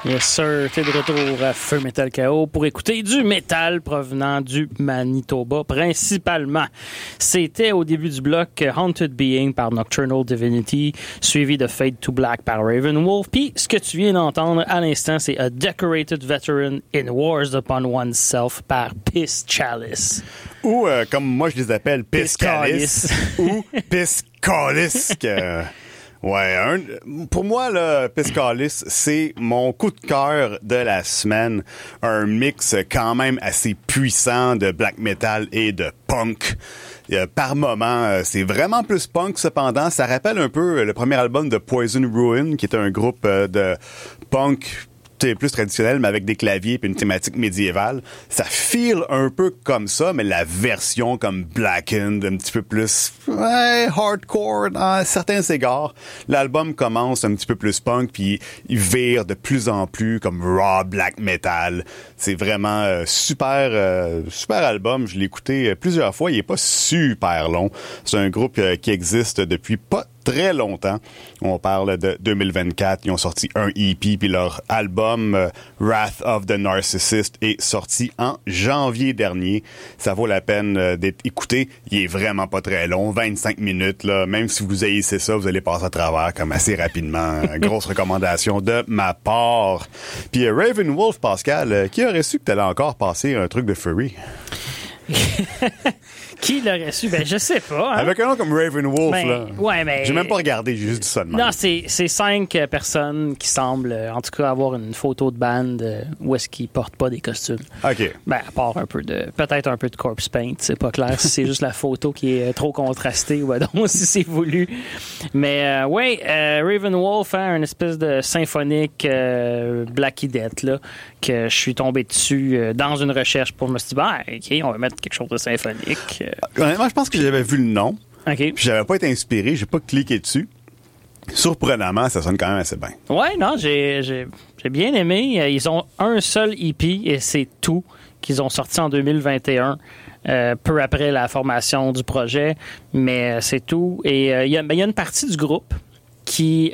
Yes sir, t'es de retour à Feu Metal KO pour écouter du métal provenant du Manitoba principalement. C'était au début du bloc Haunted Being par Nocturnal Divinity, suivi de Fade to Black par Ravenwolf. Puis ce que tu viens d'entendre à l'instant, c'est A Decorated Veteran in Wars Upon Oneself par Piss Chalice. Ou, comme moi je les appelle, Piss Calice. Ou Piss Calice. Ouais, pour moi, là, Piss Calice, c'est mon coup de cœur de la semaine. Un mix quand même assez puissant de black metal et de punk. Par moment, c'est vraiment plus punk, cependant. Ça rappelle un peu le premier album de Poison Ruin, qui est un groupe de punk plus traditionnel, mais avec des claviers et une thématique médiévale. Ça feel un peu comme ça, mais la version comme blackened, un petit peu plus hardcore dans certains égards. L'album commence un petit peu plus punk, puis il vire de plus en plus comme raw black metal. C'est vraiment super album. Je l'ai écouté plusieurs fois. Il est pas super long. C'est un groupe qui existe depuis pas très longtemps. On parle de 2024. Ils ont sorti un EP, puis leur album Wrath of the Narcissist est sorti en janvier dernier. Ça vaut la peine d'être écouté. Il est vraiment pas très long, 25 minutes. Là. Même si vous haïssez ça, vous allez passer à travers comme assez rapidement. Grosse recommandation de ma part. Puis Ravenwolf, Pascal, qui aurait su que t'allais encore passer un truc de Fury? Qui l'aurait su? Ben, je sais pas. Hein? Avec un nom comme Ravenwolf, ben, là. Ouais, mais... J'ai même pas regardé, j'ai juste dit ça de même. Non, c'est 5 personnes qui semblent, en tout cas, avoir une photo de band où est-ce qu'ils portent pas des costumes. OK. Ben, à part peut-être un peu de corpse paint. C'est pas clair si c'est juste la photo qui est trop contrastée ou donc si c'est voulu. Mais, Ravenwolf, une espèce de symphonique Black Death, là, que je suis tombé dessus dans une recherche pour me dire, OK, on va mettre quelque chose de symphonique. Honnêtement, je pense que j'avais vu le nom. OK. Puis j'avais pas été inspiré, j'ai pas cliqué dessus. Surprenamment, ça sonne quand même assez bien. Ouais, non, j'ai bien aimé. Ils ont un seul EP et c'est tout qu'ils ont sorti en 2021, peu après la formation du projet. Mais c'est tout. Et il y a une partie du groupe qui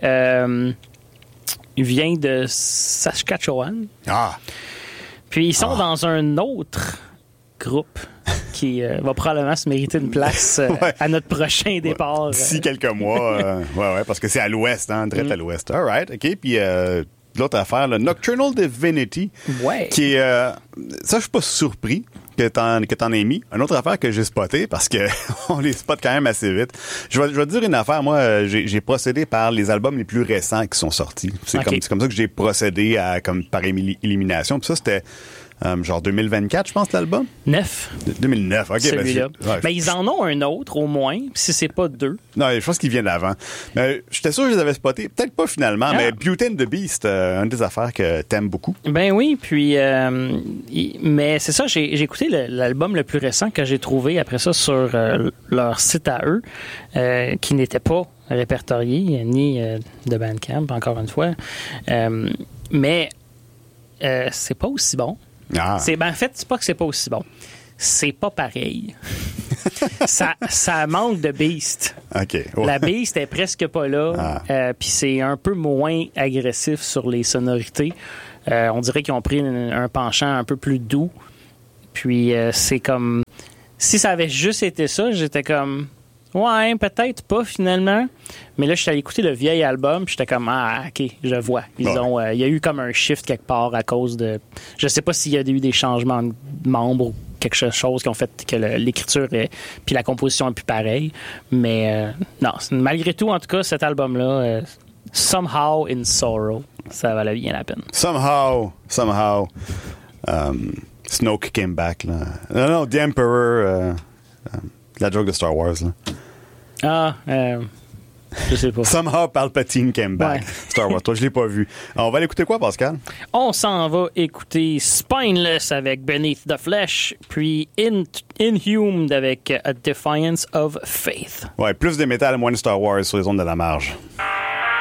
vient de Saskatchewan. Ah! Puis ils sont dans un autre groupe qui va probablement se mériter une place à notre prochain départ. D'ici quelques mois. Parce que c'est à l'ouest, très à l'ouest. All right, OK. Puis l'autre affaire, le Nocturnal Divinity, qui est... ça, je suis pas surpris que t'en aies mis. Une autre affaire que j'ai spoté, parce que on les spot quand même assez vite. Je vais te dire une affaire. Moi, j'ai procédé par les albums les plus récents qui sont sortis. C'est comme ça que j'ai procédé par élimination. Puis ça, c'était... genre 2024, je pense, l'album? 2009, OK. Celui-là. Mais ils en ont un autre, au moins, si c'est pas 2. Non, je pense qu'il vient d'avant. Mais j'étais sûr que je les avais spotés. Peut-être pas finalement, mais Beauty and the Beast, une des affaires que t'aimes beaucoup. Ben oui, puis... mais c'est ça, j'ai écouté l'album le plus récent que j'ai trouvé après ça sur leur site à eux, qui n'était pas répertorié, ni de Bandcamp, encore une fois. Mais c'est pas aussi bon. Ah. En fait, c'est pas que c'est pas aussi bon. C'est pas pareil. ça manque de Beast. Okay. La Beast est presque pas là. Puis c'est un peu moins agressif sur les sonorités. On dirait qu'ils ont pris un penchant un peu plus doux. Puis c'est comme... Si ça avait juste été ça, j'étais comme... Ouais, peut-être pas finalement. Mais là, je suis allé écouter le vieil album, puis j'étais comme OK, je vois. Il y a eu comme un shift quelque part à cause de... Je sais pas s'il y a eu des changements de membres ou quelque chose qui ont fait que l'écriture puis la composition est plus pareille. Mais non, malgré tout, en tout cas, cet album-là, Somehow in Sorrow, ça valait bien la peine. Somehow. Snoke came back, là. Non, The Emperor... la joke de Star Wars, là. Je sais pas. Somehow Palpatine came back. Star Wars. Toi, je l'ai pas vu. Alors, on va l'écouter quoi, Pascal? On s'en va écouter Spineless avec Beneath the Flesh, puis Inhumed avec A Defiance of Faith. Ouais, plus de métal, moins de Star Wars sur les ondes de la marge.